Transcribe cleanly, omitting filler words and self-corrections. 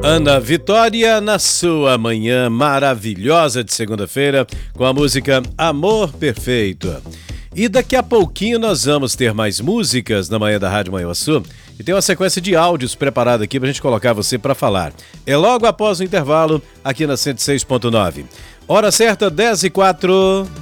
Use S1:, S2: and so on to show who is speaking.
S1: Ana Vitória na sua manhã maravilhosa de segunda-feira com a música Amor Perfeito. E daqui a pouquinho nós vamos ter mais músicas na manhã da Rádio Manhuaçu e tem uma sequência de áudios preparada aqui pra gente colocar você pra falar. É logo após o intervalo aqui na 106.9. Hora certa, 10h04.